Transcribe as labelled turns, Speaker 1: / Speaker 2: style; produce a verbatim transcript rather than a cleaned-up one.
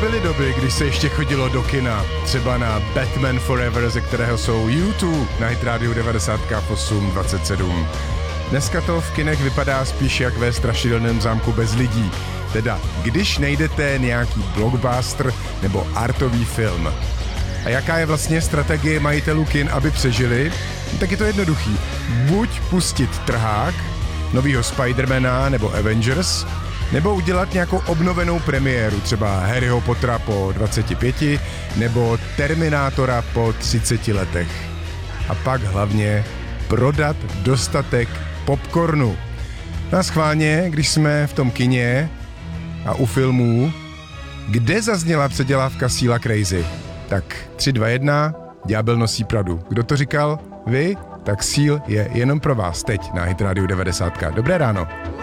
Speaker 1: byly doby, když se ještě chodilo do kina. Třeba na Batman Forever, ze kterého jsou U dva na Hit Radio devadesát osm dvacet sedm. Dneska to v kinech vypadá spíš jak ve strašidelném zámku bez lidí. Teda, když nejdete nějaký blockbuster nebo artový film. A jaká je vlastně strategie majitelů kin, aby přežili? Tak je to jednoduchý. Buď pustit trhák, novýho Spidermana nebo Avengers, nebo udělat nějakou obnovenou premiéru, třeba Harryho Pottera po dvaceti pěti, nebo Terminátora po třiceti letech. A pak hlavně prodat dostatek popcornu. Na schválně, když jsme v tom kině a u filmů, kde zazněla předělávka Síla Crazy? Tak tři, dva, jedna, ďábel nosí Pradu. Kdo to říkal? Vy? Tak Seal je jenom pro vás teď na Hit Radio devadesát. Dobré ráno.